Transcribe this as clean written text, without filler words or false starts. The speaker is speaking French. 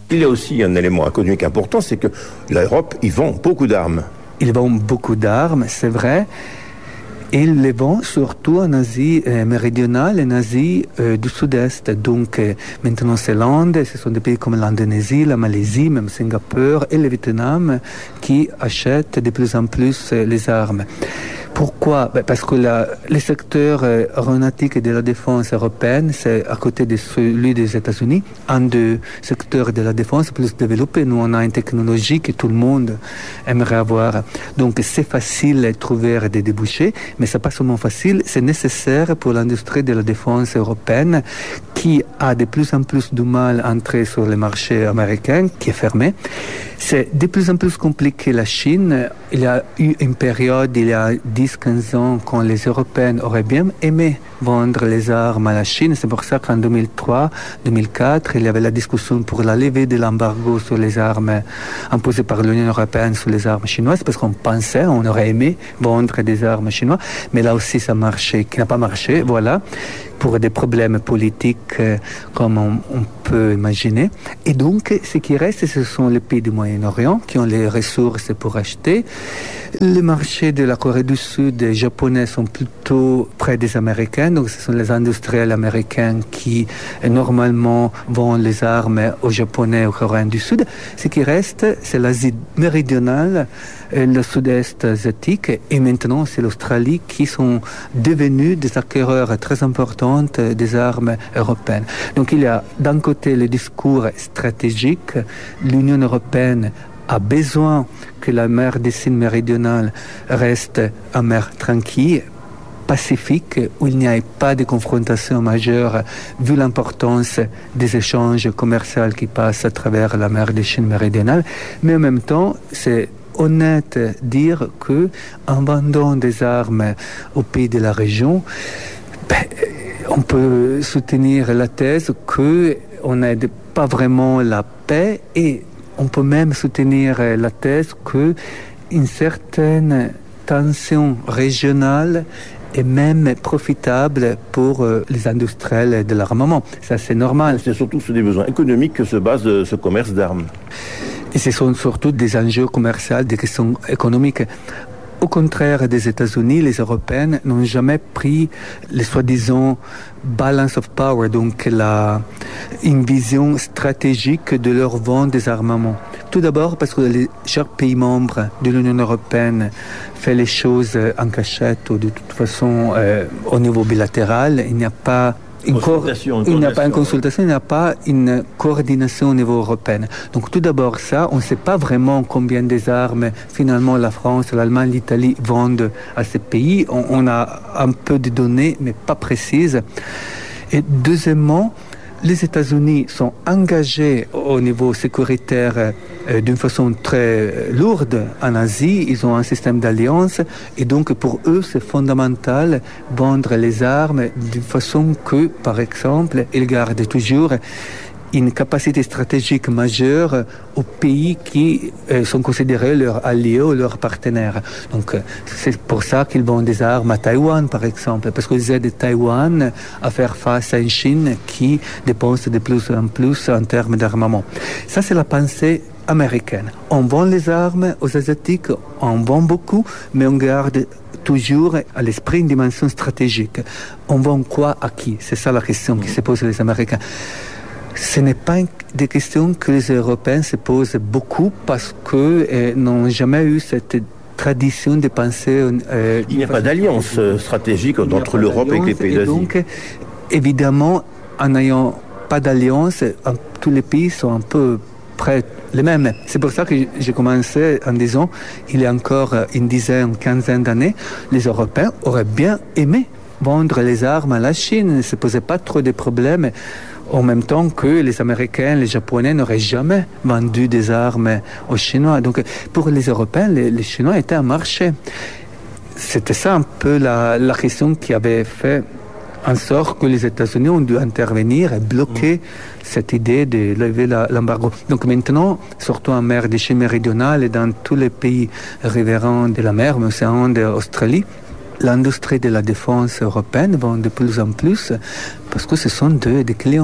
Il y a aussi un élément économique important, c'est que l'Europe, ils vendent beaucoup d'armes. Ils vendent beaucoup d'armes, c'est vrai. Ils les vendent surtout en Asie méridionale et en Asie du Sud-Est. Donc maintenant c'est l'Inde, ce sont des pays comme l'Indonésie, la Malaisie, même Singapour et le Vietnam qui achètent de plus en plus les armes. Pourquoi? Parce que le secteur aéronautique et de la défense européenne, c'est à côté de celui des États-Unis, un des secteurs de la défense plus développé. Nous, on a une technologie que tout le monde aimerait avoir. Donc, c'est facile de trouver des débouchés, mais c'est pas seulement facile, c'est nécessaire pour l'industrie de la défense européenne qui a de plus en plus de mal à entrer sur le marché américain, qui est fermé. C'est de plus en plus compliqué la Chine. Il y a eu une période, il y a 10-15 ans, quand les Européens auraient bien aimé vendre les armes à la Chine. C'est pour ça qu'en 2003-2004, il y avait la discussion pour la levée de l'embargo sur les armes imposées par l'Union européenne sur les armes chinoises, parce qu'on pensait, on aurait aimé vendre des armes chinoises. Mais là aussi, ça marchait, qui n'a pas marché, voilà, pour des problèmes politiques comme on peut imaginer. Et donc, ce qui reste, ce sont les pays du Moyen-Orient qui ont les ressources pour acheter. Les marchés de la Corée du Sud et japonais sont plutôt près des Américains. Donc, ce sont les industriels américains qui, normalement, vendent les armes aux Japonais et aux Coréens du Sud. Ce qui reste, c'est l'Asie méridionale, le Sud-Est asiatique et maintenant, c'est l'Australie qui sont devenus des acquéreurs très importants des armes européennes. Donc, il y a d'un côté le discours stratégique. L'Union européenne a besoin que la mer des Cygnes méridionale reste une mer tranquille, pacifique, où il n'y ait pas de confrontation majeure, vu l'importance des échanges commerciaux qui passent à travers la mer des Cygnes méridionale. Mais en même temps, c'est honnête dire que en vendant des armes aux pays de la région, on peut soutenir la thèse qu'on n'aide pas vraiment la paix et on peut même soutenir la thèse qu'une certaine tension régionale est même profitable pour les industriels de l'armement. Ça, c'est normal. C'est surtout sur des besoins économiques que se base ce commerce d'armes. Et ce sont surtout des enjeux commerciaux, des questions économiques. Au contraire des États-Unis, les Européens n'ont jamais pris les soi-disant balance of power, donc une vision stratégique de leur vente des armements. Tout d'abord parce que chaque pays membre de l'Union européenne fait les choses en cachette ou de toute façon au niveau bilatéral. Il n'y a pas une consultation, il n'y a pas une coordination au niveau européen. Donc tout d'abord ça, on ne sait pas vraiment combien des armes finalement la France, l'Allemagne, l'Italie vendent à ces pays. On a un peu de données, mais pas précises. Et deuxièmement, les États-Unis sont engagés au niveau sécuritaire d'une façon très lourde en Asie. Ils ont un système d'alliance et donc pour eux, c'est fondamental vendre les armes d'une façon que, par exemple, ils gardent toujours une capacité stratégique majeure aux pays qui sont considérés leurs alliés ou leurs partenaires. Donc, c'est pour ça qu'ils vendent des armes à Taïwan, par exemple, parce qu'ils aident Taïwan à faire face à une Chine qui dépense de plus en plus en termes d'armement. Ça, c'est la pensée américaine. On vend les armes aux Asiatiques, on vend beaucoup, mais on garde toujours à l'esprit une dimension stratégique. On vend quoi à qui? C'est ça la question qui se pose les Américains. Ce n'est pas des questions que les Européens se posent beaucoup parce qu'ils n'ont jamais eu cette tradition de penser... il n'y a pas d'alliance stratégique entre l'Europe et les pays d'Asie. Donc, évidemment, en n'ayant pas d'alliance, tous les pays sont un peu près les mêmes. C'est pour ça que j'ai commencé en disant, il y a encore une dizaine, une quinzaine d'années, les Européens auraient bien aimé vendre les armes à la Chine. Ne se posait pas trop de problèmes. En même temps que les Américains, les Japonais n'auraient jamais vendu des armes aux Chinois. Donc, pour les Européens, les Chinois étaient un marché. C'était ça un peu la question qui avait fait en sorte que les États-Unis ont dû intervenir et bloquer cette idée de lever l'embargo. Donc maintenant, surtout en mer des Chine méridionale et dans tous les pays riverains de la mer, mais aussi en Inde et Australie, l'industrie de la défense européenne vend de plus en plus parce que ce sont des clients.